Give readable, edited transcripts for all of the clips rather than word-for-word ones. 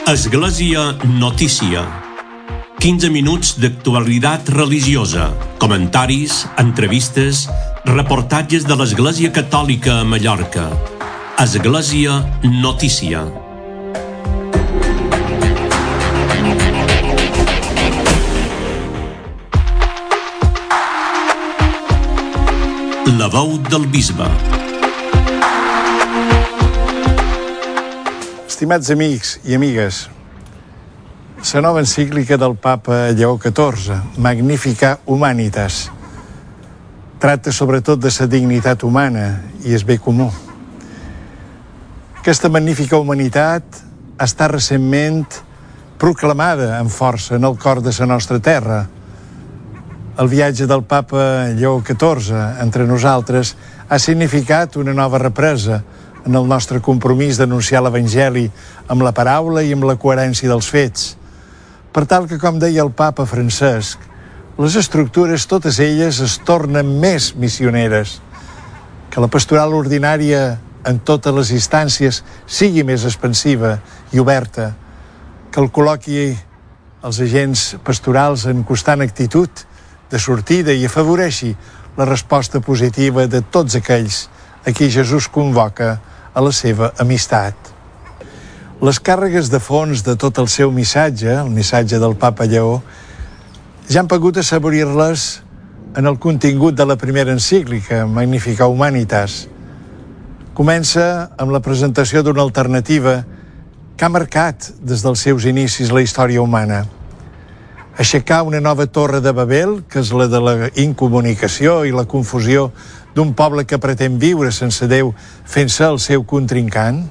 Església Notícia. 15 minuts d'actualitat religiosa, comentaris, entrevistes, reportatges de l'Església Catòlica a Mallorca. Església Notícia. La veu del bisbe. Estimats amics i amigues, la nova encíclica del papa Lleó XIV, Magnificat Humanitas, tracta sobretot de la dignitat humana i el bé comú. Aquesta magnífica humanitat ha estat recentment proclamada amb força en el cor de la nostra terra. El viatge del papa Lleó XIV entre nosaltres ha significat una nova represa en el nostre compromís d'anunciar l'Evangeli amb la paraula i amb la coherència dels fets, per tal que, com deia el papa Francesc, les estructures, totes elles, es tornen més missioneres, que la pastoral ordinària en totes les instàncies sigui més expansiva i oberta, que el col·loqui els agents pastorals en constant actitud de sortida i afavoreixi la resposta positiva de tots aquells a qui Jesús convoca a la seva amistat. Les càrregues de fons de tot el seu missatge, el missatge del papa Lleó, ja han pogut assaborir-les en el contingut de la primera encíclica, Magnificat Humanitas. Comença amb la presentació d'una alternativa que ha marcat des dels seus inicis la història humana. Aixecar una nova torre de Babel, que és la de la incomunicació i la confusió d'un poble que pretén viure sense Déu fent-se el seu contrincant,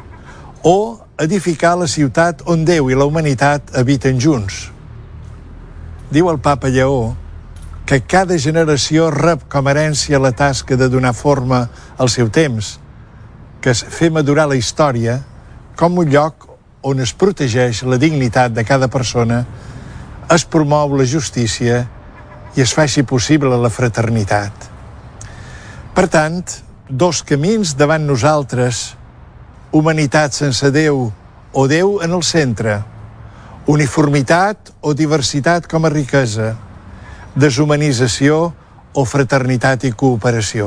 o edificar la ciutat on Déu i la humanitat habiten junts. Diu el papa Lleó que cada generació rep com a herència la tasca de donar forma al seu temps, que és fer madurar la història com un lloc on es protegeix la dignitat de cada persona, es promou la justícia i es faci possible la fraternitat. Per tant, dos camins davant nosaltres: humanitat sense Déu o Déu en el centre, uniformitat o diversitat com a riquesa, deshumanització o fraternitat i cooperació.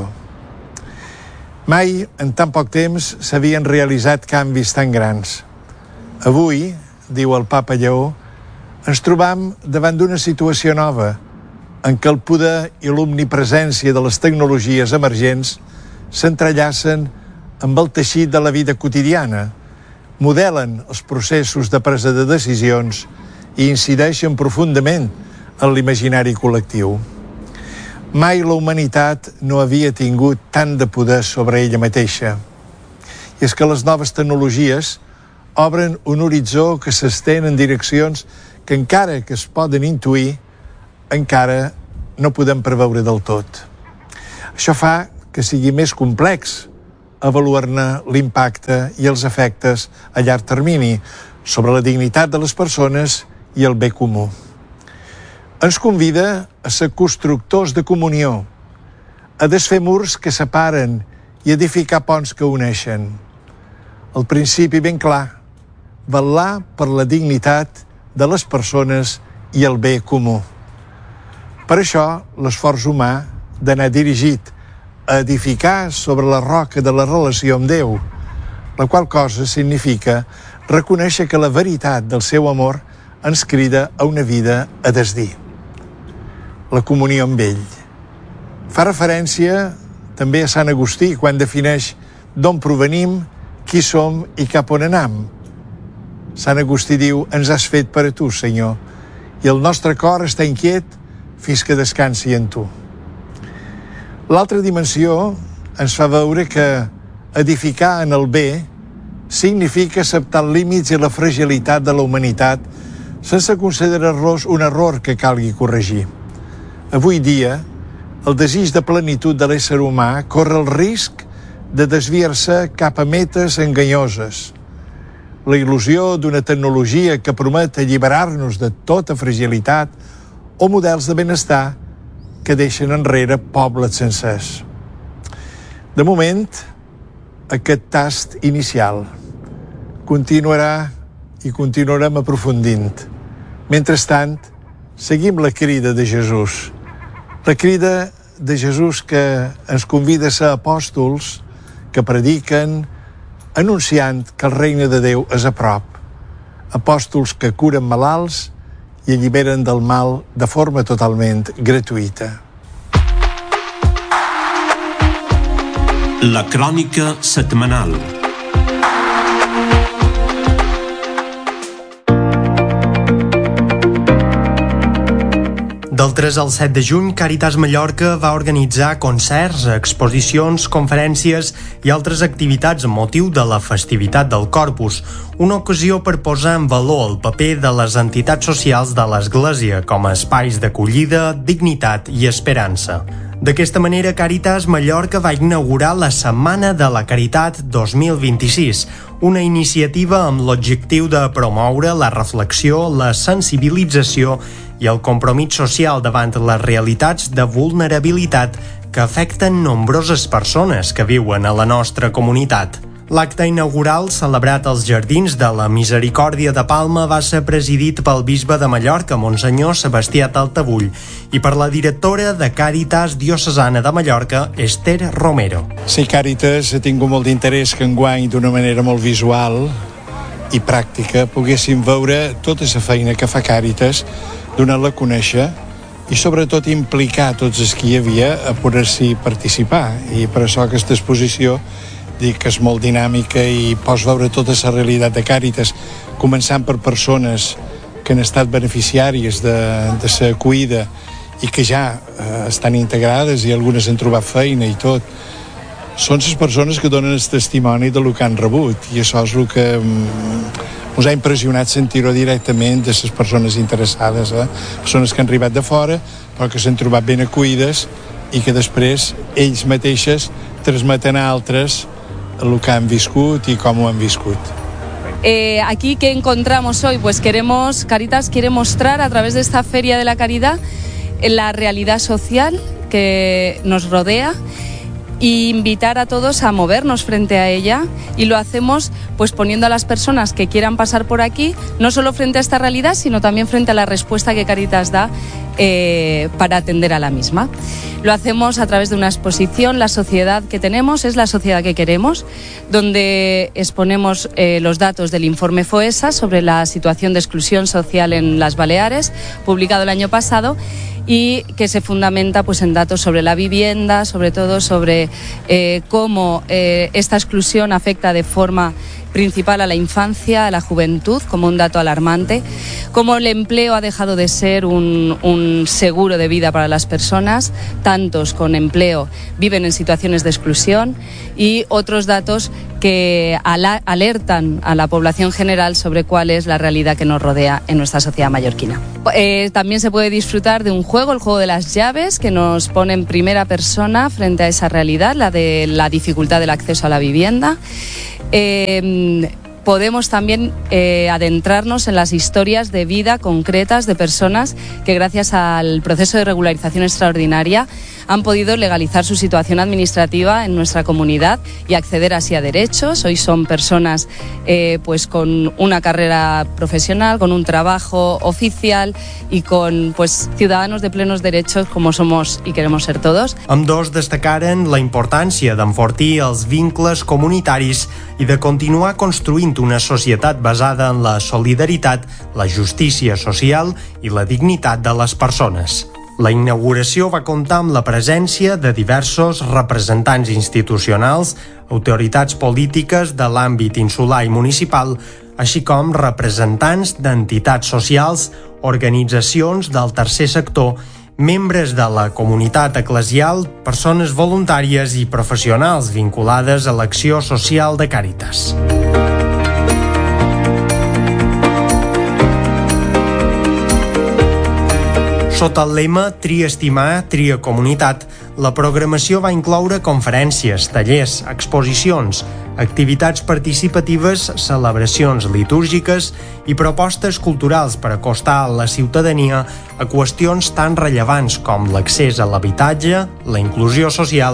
Mai en tan poc temps s'havien realitzat canvis tan grans. Avui, diu el papa Lleó, ens trobam davant d'una situació nova, en què el poder i l'omnipresència de les tecnologies emergents s'entrellacen amb el teixit de la vida quotidiana, modelen els processos de presa de decisions i incideixen profundament en l'imaginari col·lectiu. Mai la humanitat no havia tingut tant de poder sobre ella mateixa. I és que les noves tecnologies obren un horitzó que s'estén en direccions que, encara que es poden intuir, encara no podem preveure del tot. Això fa que sigui més complex avaluar-ne l'impacte i els efectes a llarg termini sobre la dignitat de les persones i el bé comú. Ens convida a ser constructors de comunió, a desfer murs que separen i edificar ponts que uneixen. El principi ben clar: vetllar per la dignitat de les persones i el bé comú. Per això, l'esforç humà d'anar dirigit a edificar sobre la roca de la relació amb Déu, la qual cosa significa reconèixer que la veritat del seu amor ens crida a una vida a desdir. La comunió amb ell. Fa referència també a Sant Agustí quan defineix d'on provenim, qui som i cap on anam. Sant Agustí diu: ens has fet per a tu, Senyor, i el nostre cor està inquiet fins que descansi en tu. L'altra dimensió ens fa veure que edificar en el bé significa acceptar els límits i la fragilitat de la humanitat sense considerar-los un error que calgui corregir. Avui dia, el desig de plenitud de l'ésser humà corre el risc de desviar-se cap a metes enganyoses. La il·lusió d'una tecnologia que promet alliberar-nos de tota fragilitat o models de benestar que deixen enrere pobles sencers. De moment, aquest tast inicial continuarà i continuarem aprofundint. Mentrestant, seguim la crida de Jesús. La crida de Jesús que ens convida a ser apòstols que prediquen, anunciant que el regne de Déu és a prop. Apòstols que curen malalts i alliberen del mal de forma totalment gratuïta. La crònica setmanal. Del 3 al 7 de juny, Càritas Mallorca va organitzar concerts, exposicions, conferències i altres activitats amb motiu de la festivitat del Corpus, una ocasió per posar en valor el paper de les entitats socials de l'Església com a espais d'acollida, dignitat i esperança. D'aquesta manera, Càritas Mallorca va inaugurar la Setmana de la Caritat 2026, una iniciativa amb l'objectiu de promoure la reflexió, la sensibilització i el compromís social davant les realitats de vulnerabilitat que afecten nombroses persones que viuen a la nostra comunitat. L'acte inaugural, celebrat als Jardins de la Misericòrdia de Palma, va ser presidit pel bisbe de Mallorca, Monsenyor Sebastià Taltabull, i per la directora de Càritas Diocesana de Mallorca, Esther Romero. Sí, Càritas ha tingut molt d'interès que enguany, d'una manera molt visual i pràctica, poguéssim veure tota la feina que fa Càritas, donar-la a conèixer i sobretot implicar tots els que hi havia a poder-s'hi participar. I per això aquesta exposició dic que és molt dinàmica i pots veure tota la realitat de Càritas, començant per persones que han estat beneficiàries de la acollida i que ja estan integrades i algunes han trobat feina i tot. Són les persones que donen el testimoni del que han rebut i això és el que ens ha impressionat sentir-ho directament de les persones interessades, persones que han arribat de fora però que s'han trobat ben acollides i que després ells mateixes transmeten a altres el que han viscut y cómo han viscut. Aquí, ¿qué encontramos hoy? Pues Càritas quiere mostrar a través de esta Feria de la Caridad la realidad social que nos rodea e invitar a todos a movernos frente a ella, y lo hacemos pues poniendo a las personas que quieran pasar por aquí no solo frente a esta realidad, sino también frente a la respuesta que Càritas da para atender a la misma. Lo hacemos a través de una exposición. La sociedad que tenemos es la sociedad que queremos, donde exponemos los datos del informe FOESA sobre la situación de exclusión social en las Baleares, publicado el año pasado, y que se fundamenta pues en datos sobre la vivienda, sobre todo sobre cómo esta exclusión afecta de forma principal a la infancia, a la juventud, como un dato alarmante, cómo el empleo ha dejado de ser un seguro de vida para las personas, tantos con empleo viven en situaciones de exclusión, y otros datos que alertan a la población general sobre cuál es la realidad que nos rodea en nuestra sociedad mallorquina. También se puede disfrutar de un juego, el juego de las llaves, que nos pone en primera persona frente a esa realidad, la de la dificultad del acceso a la vivienda. Podemos también adentrarnos en las historias de vida concretas de personas que gracias al proceso de regularización extraordinaria han podido legalizar su situación administrativa en nuestra comunidad y acceder así a derechos. Hoy son personas pues con una carrera profesional, con un trabajo oficial y con pues ciudadanos de plenos derechos como somos i queremos ser todos. Ambdós destacaren la importància d'enfortir els vincles comunitaris i de continuar construint una societat basada en la solidaritat, la justícia social i la dignitat de les persones. La inauguració va comptar amb la presència de diversos representants institucionals, autoritats polítiques de l'àmbit insular i municipal, així com representants d'entitats socials, organitzacions del tercer sector, membres de la comunitat eclesial, persones voluntàries i professionals vinculades a l'acció social de Càritas. Sota el lema Tria estimar, tria comunitat, la programació va incloure conferències, tallers, exposicions, activitats participatives, celebracions litúrgiques i propostes culturals per acostar la ciutadania a qüestions tan rellevants com l'accés a l'habitatge, la inclusió social,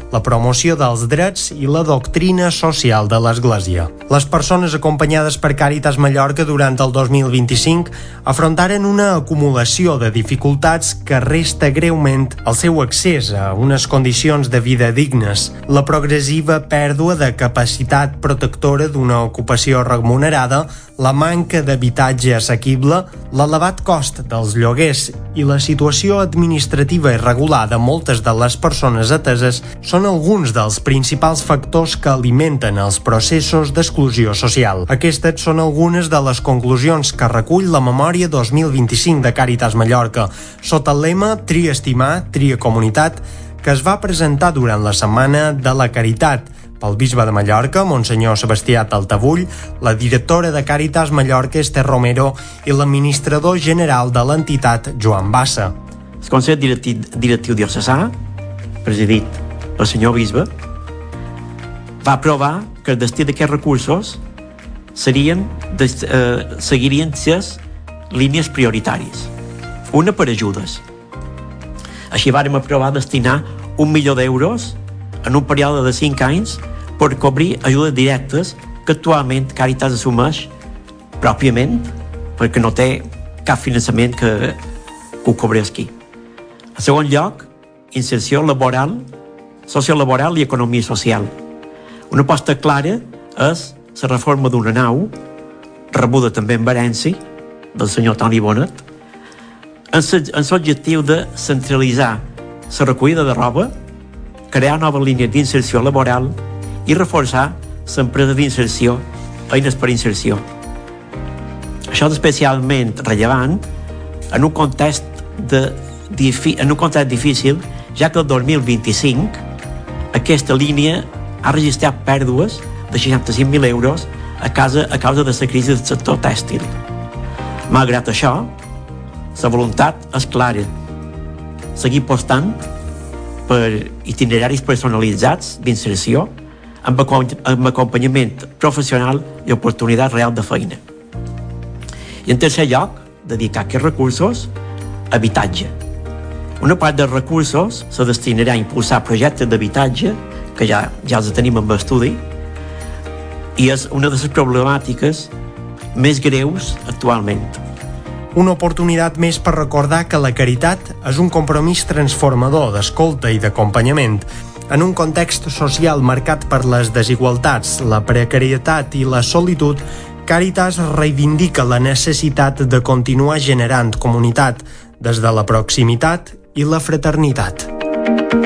la promoció dels drets i la doctrina social de l'Església. Les persones acompanyades per Càritas Mallorca durant el 2025 afrontaren una acumulació de dificultats que resta greument el seu accés a unes condicions de vida dignes, la progressiva pèrdua de capacitat protectora d'una ocupació remunerada, la manca d'habitatge assequible, l'elevat cost dels lloguers i la situació administrativa irregular de moltes de les persones ateses són alguns dels principals factors que alimenten els processos d'exclusió social. Aquestes són algunes de les conclusions que recull la memòria 2025 de Càritas Mallorca, sota el lema Tria estimar, tria comunitat, que es va presentar durant la Setmana de la Caritat pel bisbe de Mallorca, Monsenyor Sebastià Taltabull, la directora de Càritas Mallorca, Esther Romero, i l'administrador general de l'entitat, Joan Bassa. El Consell Directiu Diocesà, presidit pel senyor bisbe, va aprovar que el destí d'aquests recursos seguirien les línies prioritàries. Una per ajudes. Així vàrem aprovar destinar 1 milió d'euros en un període de 5 anys per cobrir ajudes directes que actualment Càritas assumeix pròpiament perquè no té cap finançament que ho cobreixi. En segon lloc, inserció laboral, sociolaboral i economia social. Una aposta clara és la reforma d'una nau, rebuda també en herència, del senyor Toni Bonet, amb l'objectiu de centralitzar la recollida de roba, crear noves línies d'inserció laboral i reforçar l'empresa d'inserció, eines per inserció. Això és especialment rellevant en un context difícil, ja que el 2025 aquesta línia ha registrat pèrdues de 65.000 euros a causa de la crisi del sector tèxtil. Malgrat això, la voluntat és clara: seguir apostant per itineraris personalitzats d'inserció amb acompanyament professional i oportunitat real de feina. I en tercer lloc, dedicar aquests recursos a habitatge. Una part dels recursos se destinarà a impulsar projectes d'habitatge, que ja els tenim en estudi, i és una de les problemàtiques més greus actualment. Una oportunitat més per recordar que la caritat és un compromís transformador d'escolta i d'acompanyament. En un context social marcat per les desigualtats, la precarietat i la solitud, Càritas reivindica la necessitat de continuar generant comunitat des de la proximitat i la fraternitat.